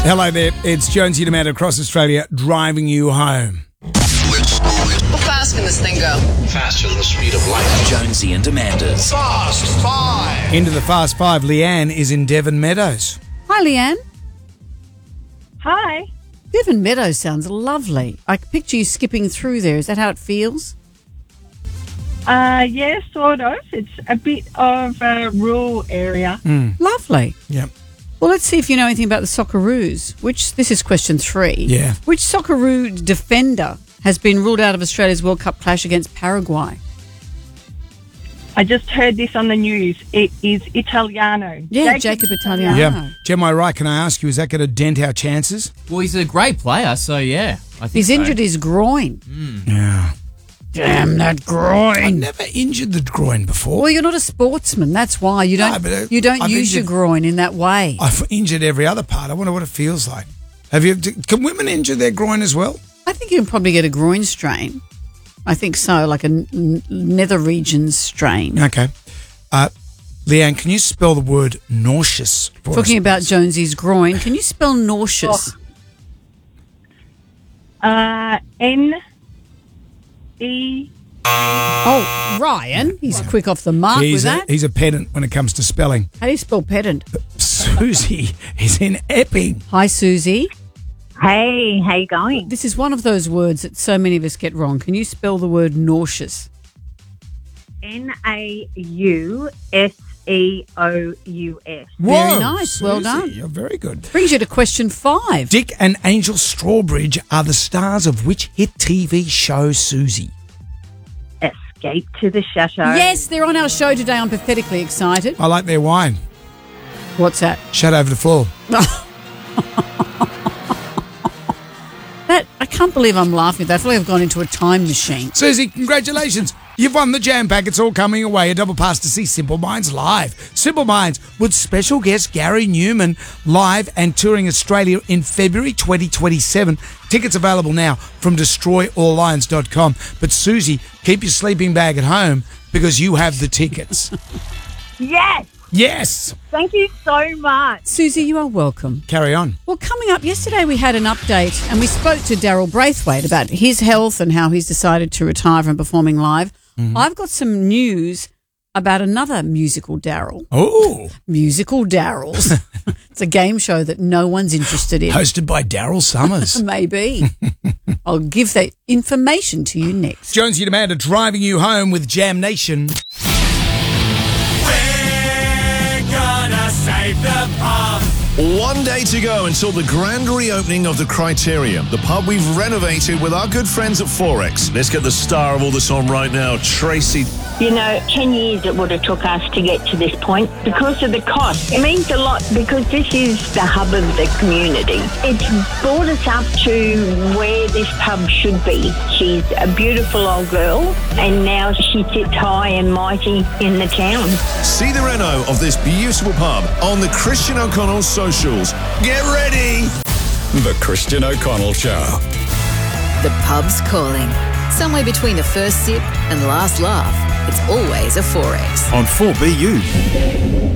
Hello there, it's Jonesy and Amanda across Australia driving you home. How fast can this thing go? Faster than the speed of light. Jonesy and Amanda's Fast Five. Into the Fast Five, Leanne is in Devon Meadows. Hi, Leanne. Hi. Devon Meadows sounds lovely. I can picture you skipping through there. Is that how it feels? Yeah, sort of. It's a bit of a rural area. Lovely. Yep. Well, let's see if you know anything about the Socceroos. This is question 3. Yeah. Which Socceroo defender has been ruled out of Australia's World Cup clash against Paraguay? I just heard this on the news. It is Italiano. Yeah, Jacob Italiano. Yeah. Gemma Wright, can I ask you, is that going to dent our chances? Well, he's a great player, so yeah. I think He's so. injured his groin. Yeah. Damn that I groin. never injured the groin before. Well, you're not a sportsman. That's why you don't. No, but, you don't I've use your injured- groin in that way. I've injured every other part. I wonder what it feels like. Can women injure their groin as well? I think you can probably get a groin strain. I think so, like a nether regions strain. Okay. Leanne, can you spell the word nauseous for Talking us? about Jonesy's groin, can you spell nauseous? N-E... Oh, Ryan, he's quick off the mark with that. He's a pedant when it comes to spelling. How do you spell pedant? Susie is in Epping. Hi, Susie. Hey, how you going? This is one of those words that so many of us get wrong. Can you spell the word nauseous? N-A-U-S-E-O-U-S. Very nice. Well Susie, done. You're very good. Brings you to question 5. Dick and Angel Strawbridge are the stars of which hit TV show, Susie? Escape to the Chateau. Yes, they're on our show today. I'm pathetically excited. I like their wine. What's that? Shut over the floor. I can't believe I'm laughing at that. I feel like I've gone into a time machine. Susie, congratulations. You've won the jam pack. It's all coming away. A double pass to see Simple Minds live. Simple Minds with special guest Gary Newman live and touring Australia in February 2027. Tickets available now from destroyalllions.com. But Susie, keep your sleeping bag at home because you have the tickets. Yes! Yes. Thank you so much. Susie, you are welcome. Carry on. Well, coming up, yesterday we had an update and we spoke to Daryl Braithwaite about his health and how he's decided to retire from performing live. I've got some news about another musical Daryl. Oh. Musical Daryls. It's a game show that no one's interested in. Hosted by Daryl Summers. Maybe. I'll give that information to you next. Jonesy and Amanda driving you home with Jam Nation. Save the pub. 1 day to go until the grand reopening of the Criterion, the pub we've renovated with our good friends at Forex. Let's get the star of all this on right now, Tracy. You know, 10 years it would have took us to get to this point because of the cost. It means a lot because this is the hub of the community. It's brought us up to where this pub should be. She's a beautiful old girl and now she sits high and mighty in the town. See the reno of this beautiful pub on the Christian O'Connell socials. Get ready! The Christian O'Connell Show. The pub's calling. Somewhere between the first sip and last laugh, it's always a Forex. On 4BU.